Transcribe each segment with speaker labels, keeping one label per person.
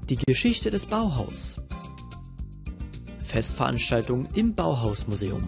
Speaker 1: Die Geschichte des Bauhaus. Festveranstaltung im Bauhausmuseum.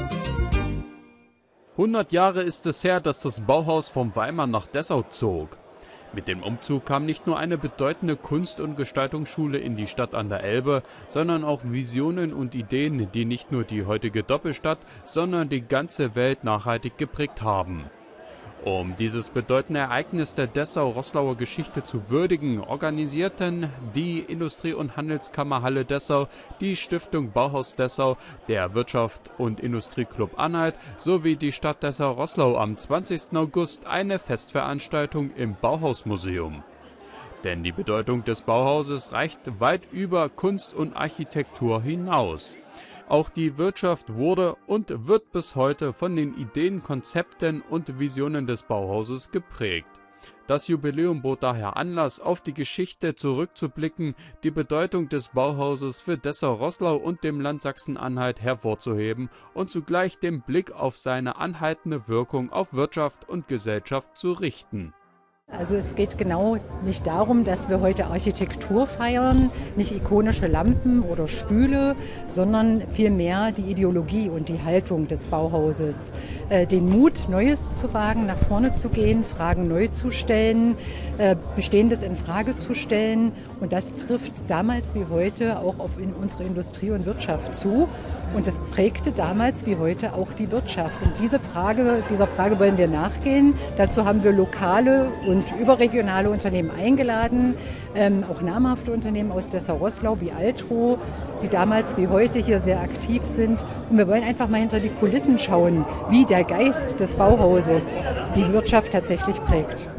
Speaker 2: 100 Jahre ist es her, dass das Bauhaus von Weimar nach Dessau zog. Mit dem Umzug kam nicht nur eine bedeutende Kunst- und Gestaltungsschule in die Stadt an der Elbe, sondern auch Visionen und Ideen, die nicht nur die heutige Doppelstadt, sondern die ganze Welt nachhaltig geprägt haben. Um dieses bedeutende Ereignis der Dessau-Roßlauer Geschichte zu würdigen, organisierten die Industrie- und Handelskammer Halle Dessau, die Stiftung Bauhaus Dessau, der Wirtschaft- und Industrieclub Anhalt sowie die Stadt Dessau-Roßlau am 20. August eine Festveranstaltung im Bauhausmuseum. Denn die Bedeutung des Bauhauses reicht weit über Kunst und Architektur hinaus. Auch die Wirtschaft wurde und wird bis heute von den Ideen, Konzepten und Visionen des Bauhauses geprägt. Das Jubiläum bot daher Anlass, auf die Geschichte zurückzublicken, die Bedeutung des Bauhauses für Dessau-Roßlau und dem Land Sachsen-Anhalt hervorzuheben und zugleich den Blick auf seine anhaltende Wirkung auf Wirtschaft und Gesellschaft zu richten.
Speaker 3: Also es geht genau nicht darum, dass wir heute Architektur feiern, nicht ikonische Lampen oder Stühle, sondern vielmehr die Ideologie und die Haltung des Bauhauses. Den Mut, Neues zu wagen, nach vorne zu gehen, Fragen neu zu stellen, Bestehendes in Frage zu stellen. Und das trifft damals wie heute auch auf unsere Industrie und Wirtschaft zu. Und das prägte damals wie heute auch die Wirtschaft. Und dieser Frage wollen wir nachgehen. Dazu haben wir lokale und überregionale Unternehmen eingeladen, auch namhafte Unternehmen aus Dessau-Roßlau wie Altro, die damals wie heute hier sehr aktiv sind. Und wir wollen einfach mal hinter die Kulissen schauen, wie der Geist des Bauhauses die Wirtschaft tatsächlich prägt.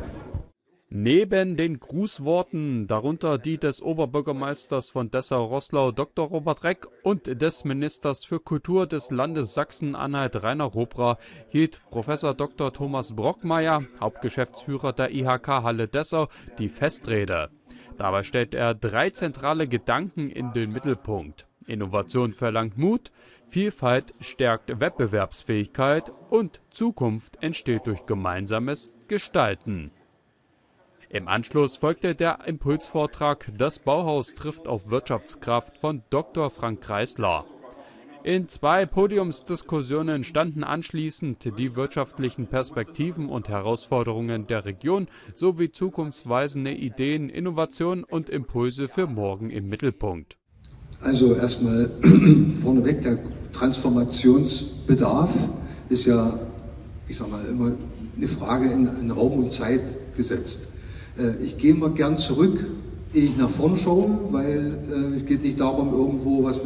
Speaker 2: Neben den Grußworten, darunter die des Oberbürgermeisters von Dessau-Roßlau Dr. Robert Reck und des Ministers für Kultur des Landes Sachsen-Anhalt Rainer Robra, hielt Prof. Dr. Thomas Brockmeier, Hauptgeschäftsführer der IHK Halle Dessau, die Festrede. Dabei stellt er 3 zentrale Gedanken in den Mittelpunkt. Innovation verlangt Mut, Vielfalt stärkt Wettbewerbsfähigkeit und Zukunft entsteht durch gemeinsames Gestalten. Im Anschluss folgte der Impulsvortrag Das Bauhaus trifft auf Wirtschaftskraft von Dr. Frank Kreisler. In 2 Podiumsdiskussionen standen anschließend die wirtschaftlichen Perspektiven und Herausforderungen der Region sowie zukunftsweisende Ideen, Innovationen und Impulse für morgen im Mittelpunkt.
Speaker 4: Also erstmal vorneweg, der Transformationsbedarf ist ja, ich sag mal, immer eine Frage in Raum und Zeit gesetzt. Ich gehe mal gern zurück, ehe ich nach vorn schaue, weil es geht nicht darum, irgendwo, was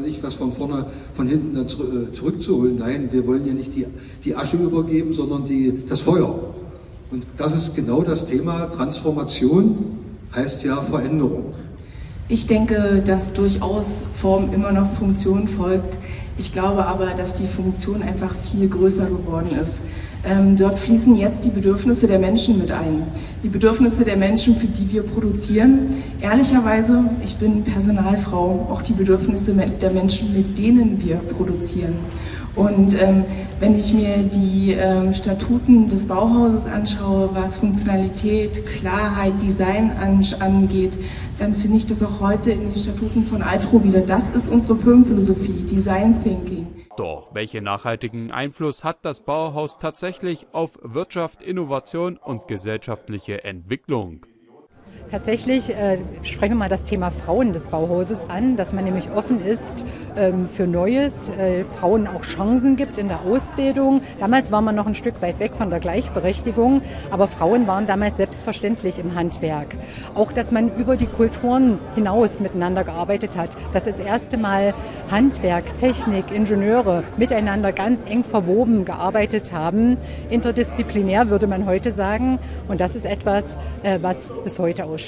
Speaker 4: von hinten dann zurückzuholen. Nein, wir wollen ja nicht die Asche übergeben, sondern das Feuer. Und das ist genau das Thema. Transformation heißt ja Veränderung.
Speaker 5: Ich denke, dass durchaus Form immer noch Funktion folgt. Ich glaube aber, dass die Funktion einfach viel größer geworden ist. Dort fließen jetzt die Bedürfnisse der Menschen mit ein. Die Bedürfnisse der Menschen, für die wir produzieren. Ehrlicherweise, ich bin Personalfrau, auch die Bedürfnisse der Menschen, mit denen wir produzieren. Und wenn ich mir die Statuten des Bauhauses anschaue, was Funktionalität, Klarheit, Design angeht, dann finde ich das auch heute in den Statuten von Altro wieder. Das ist unsere Firmenphilosophie, Design Thinking.
Speaker 2: Doch welchen nachhaltigen Einfluss hat das Bauhaus tatsächlich auf Wirtschaft, Innovation und gesellschaftliche Entwicklung?
Speaker 3: Tatsächlich sprechen wir mal das Thema Frauen des Bauhauses an, dass man nämlich offen ist für Neues, Frauen auch Chancen gibt in der Ausbildung. Damals war man noch ein Stück weit weg von der Gleichberechtigung, aber Frauen waren damals selbstverständlich im Handwerk. Auch, dass man über die Kulturen hinaus miteinander gearbeitet hat, dass das erste Mal Handwerk, Technik, Ingenieure miteinander ganz eng verwoben gearbeitet haben. Interdisziplinär würde man heute sagen, und das ist etwas, was bis heute ausstrahlt.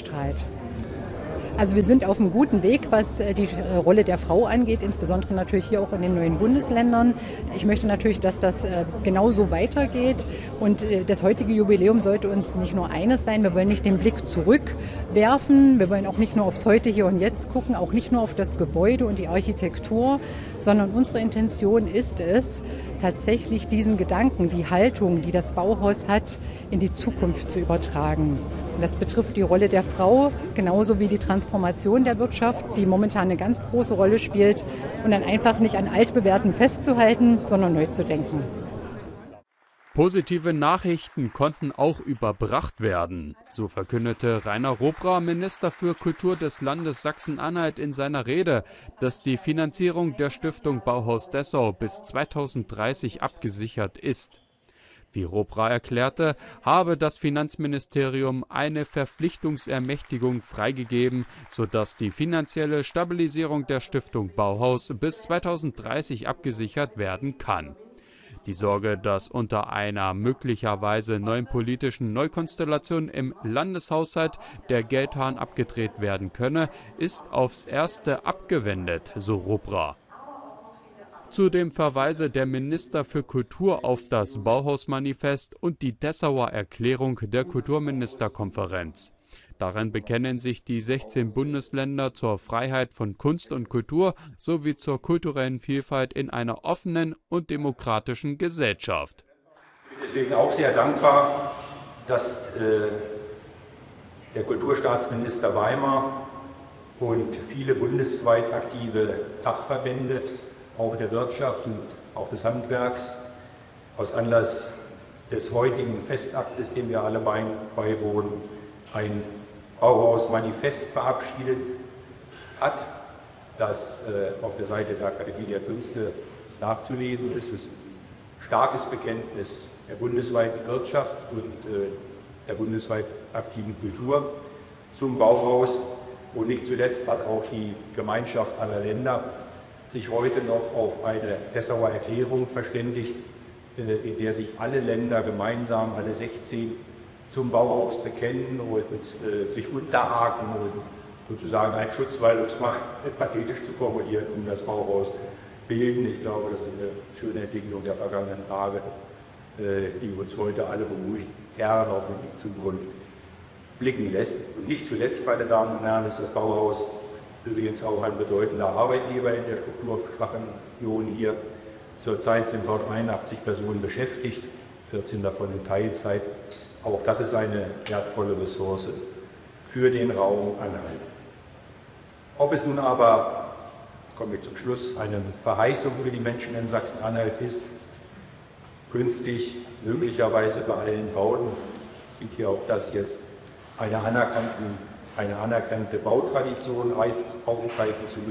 Speaker 3: Also wir sind auf einem guten Weg, was die Rolle der Frau angeht, insbesondere natürlich hier auch in den neuen Bundesländern. Ich möchte natürlich, dass das genauso weitergeht und das heutige Jubiläum sollte uns nicht nur eines sein, wir wollen nicht den Blick zurück werfen. Wir wollen auch nicht nur aufs Heute, Hier und Jetzt gucken, auch nicht nur auf das Gebäude und die Architektur, sondern unsere Intention ist es, tatsächlich diesen Gedanken, die Haltung, die das Bauhaus hat, in die Zukunft zu übertragen. Und das betrifft die Rolle der Frau, genauso wie die Transformation der Wirtschaft, die momentan eine ganz große Rolle spielt, und dann einfach nicht an Altbewährten festzuhalten, sondern neu zu denken.
Speaker 2: Positive Nachrichten konnten auch überbracht werden. So verkündete Rainer Robra, Minister für Kultur des Landes Sachsen-Anhalt, in seiner Rede, dass die Finanzierung der Stiftung Bauhaus Dessau bis 2030 abgesichert ist. Wie Robra erklärte, habe das Finanzministerium eine Verpflichtungsermächtigung freigegeben, sodass die finanzielle Stabilisierung der Stiftung Bauhaus bis 2030 abgesichert werden kann. Die Sorge, dass unter einer möglicherweise neuen politischen Neukonstellation im Landeshaushalt der Geldhahn abgedreht werden könne, ist aufs Erste abgewendet, so Robra. Zudem verweise der Minister für Kultur auf das Bauhausmanifest und die Dessauer Erklärung der Kulturministerkonferenz. Darin bekennen sich die 16 Bundesländer zur Freiheit von Kunst und Kultur sowie zur kulturellen Vielfalt in einer offenen und demokratischen Gesellschaft.
Speaker 6: Ich bin deswegen auch sehr dankbar, dass der Kulturstaatsminister Weimar und viele bundesweit aktive Dachverbände, auch der Wirtschaft und auch des Handwerks, aus Anlass des heutigen Festaktes, dem wir alle beiwohnen, ein Bauhaus-Manifest verabschiedet hat, das auf der Seite der Akademie der Künste nachzulesen ist. Es ist ein starkes Bekenntnis der bundesweiten Wirtschaft und der bundesweit aktiven Kultur zum Bauhaus. Und nicht zuletzt hat auch die Gemeinschaft aller Länder sich heute noch auf eine Dessauer Erklärung verständigt, in der sich alle Länder gemeinsam, alle 16, zum Bauhaus bekennen und sich unterhaken und sozusagen einen Schutzwall, um es mal pathetisch zu formulieren, um das Bauhaus bilden. Ich glaube, das ist eine schöne Entwicklung der vergangenen Tage, die uns heute alle beruhigt, gern auch in die Zukunft blicken lässt. Und nicht zuletzt, meine Damen und Herren, ist das Bauhaus übrigens auch ein bedeutender Arbeitgeber in der strukturschwachen Region hier. Zurzeit sind dort 81 Personen beschäftigt, 14 davon in Teilzeit. Auch das ist eine wertvolle Ressource für den Raum Anhalt. Ob es nun aber, komme ich zum Schluss, eine Verheißung für die Menschen in Sachsen-Anhalt ist, künftig möglicherweise bei allen Bauten, sieht hier auch das jetzt, eine anerkannte Bautradition aufgreifen zu müssen.